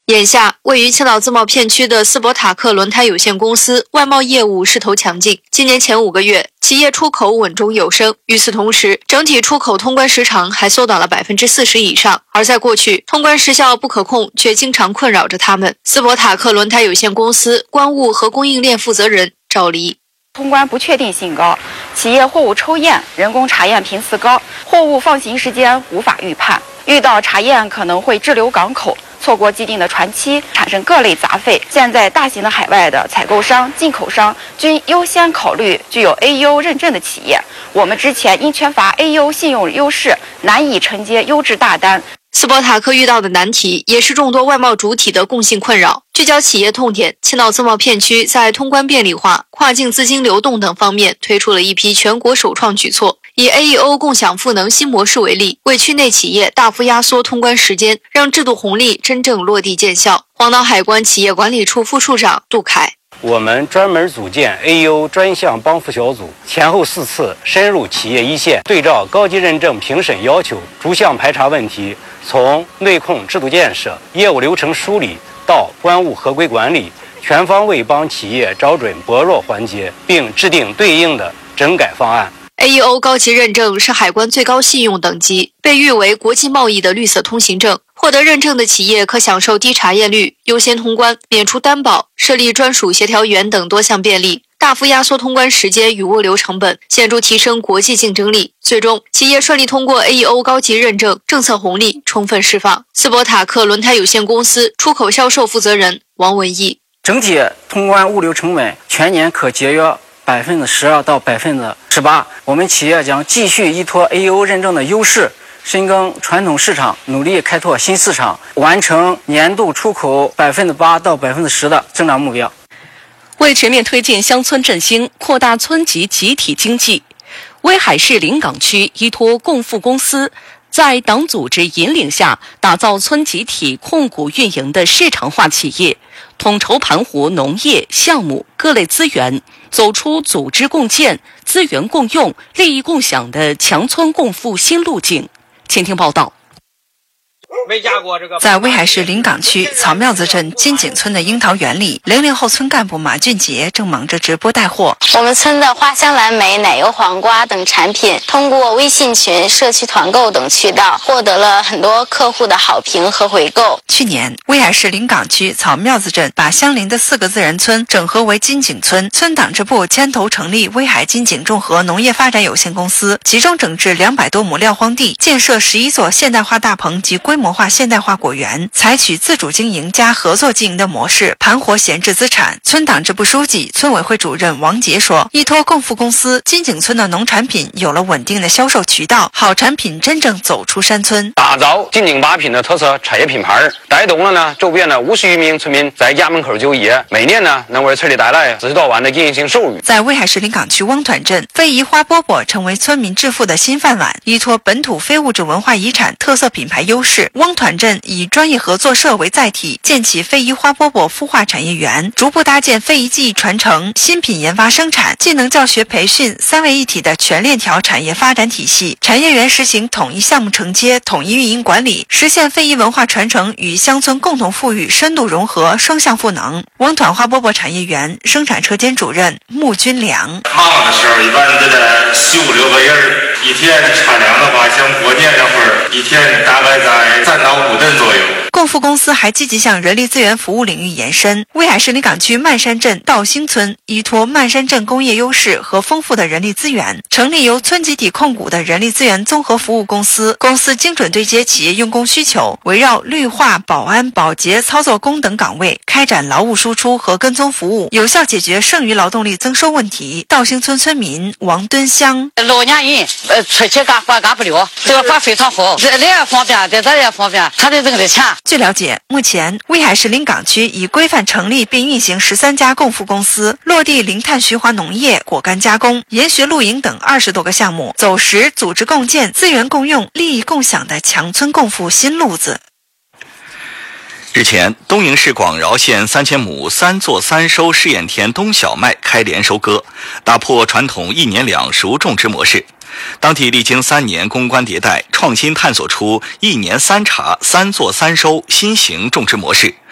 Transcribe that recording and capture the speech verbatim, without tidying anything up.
眼下，位于青岛自贸片区的斯伯塔克轮胎有限公司外贸业务势头强劲。今年前五个月，企业出口稳中有升。与此同时，整体出口通关时长还缩短了百分之四十以上。而在过去，通关时效不可控却经常困扰着他们。斯伯塔克轮胎有限公司关务和供应链负责人赵黎。 通关不确定性高，企业货物抽验、人工查验频次高，货物放行时间无法预判，遇到查验可能会滞留港口，错过既定的船期，产生各类杂费。现在大型的海外的采购商、进口商均优先考虑具有 A E O 认证的企业。我们之前因缺乏 A E O 信用优势，难以承接优质大单。 斯伯塔克遇到的难题也是众多外贸主体的共性困扰。聚焦企业痛点，青岛自贸片区在通关便利化、跨境资金流动等方面推出了一批全国首创举措。以 A E O 共享赋能新模式为例，为区内企业大幅压缩通关时间，让制度红利真正落地见效。黄岛海关企业管理处副处长杜凯。 我们专门组建 A E O 专项帮扶小组，前后四次深入企业一线，对照高级认证评审要求，逐项排查问题，从内控制度建设、业务流程梳理到关务合规管理，全方位帮企业找准薄弱环节，并制定对应的整改方案。 A E O 高级认证是海关最高信用等级，被誉为国际贸易的绿色通行证。获得认证的企业可享受低查验率、优先通关、免除担保、设立专属协调员等多项便利，大幅压缩通关时间与物流成本，显著提升国际竞争力。最终，企业顺利通过 A E O 高级认证，政策红利充分释放。斯伯塔克轮胎有限公司出口销售负责人王文义： 整体通关物流成本全年可节约百分之十二到百分之十八。我们企业将继续依托 A E O 认证的优势，深耕传统市场，努力开拓新市场，完成年度出口百分之八到百分之十的增长目标。 为全面推进乡村振兴，扩大村级集体经济，威海市临港区依托共富公司，在党组织引领下，打造村集体控股运营的市场化企业，统筹盘活农业项目各类资源，走出组织共建、资源共用、利益共享的强村共富新路径。请听报道。 在威海市临港区草庙子镇金井村的樱桃园里，零零后村干部马俊杰正忙着直播带货。 我们村的花香蓝莓、奶油黄瓜等产品，通过微信群、社区团购等渠道，获得了很多客户的好评和回购。 去年，威海市临港区草庙子镇把相邻的四个自然村整合为金井村，村党支部牵头成立威海金井综合农业发展有限公司，其中整治两百多亩撂荒地，建设十一座现代化大棚及规模化现代化果园，采取自主经营加合作经营的模式盘活闲置资产。村党支部书记、村委会主任王杰说，依托共富公司，金井村的农产品有了稳定的销售渠道，好产品真正走出山村， 打造金井八品的特色产业品牌，带动了呢周边的五十余名村民在家门口就业，每年呢能为村里带来四十多万的经营性收入。 在威海市临港区汪团镇，非遗花饽饽成为村民致富的新饭碗。依托本土非物质文化遗产特色品牌优势，汪团镇以专业合作社为载体，建起非遗花饽饽孵化产业园，逐步搭建非遗技艺传承、新品研发生产、技能教学培训三位一体的全链条产业发展体系。产业园实行统一项目承接、统一运营管理，实现非遗文化传承与乡村共同富裕深度融合、双向赋能。汪团花饽饽产业园生产车间主任穆军良： 忙的时候一般都得四五六个人，一天产量的话，像过年那会儿，一天大概在三到五吨左右。 共富公司还积极向人力资源服务领域延伸。威海市临港区漫山镇道兴村依托漫山镇工业优势和丰富的人力资源，成立由村集体控股的人力资源综合服务公司。公司精准对接企业用工需求，围绕绿化、保安、保洁、操作工等岗位开展劳务输出和跟踪服务，有效解决剩余劳动力增收问题。道兴村村民王敦香： 老年人呃出去干活干不了，这个活非常好，这也方便，在这也方便，他的挣的钱。 据了解，目前威海市临港区已规范成立并运行十三家共富公司，落地零碳循环农业、果干加工、研学露营等二十多个项目，走实组织共建、资源共用、利益共享的强村共富新路子。 日前，东营市广饶县三千亩三作三收试验田冬小麦开镰收割，打破传统一年两熟种植模式。当地历经三年攻关迭代，创新探索出一年三茬、三作三收新型种植模式，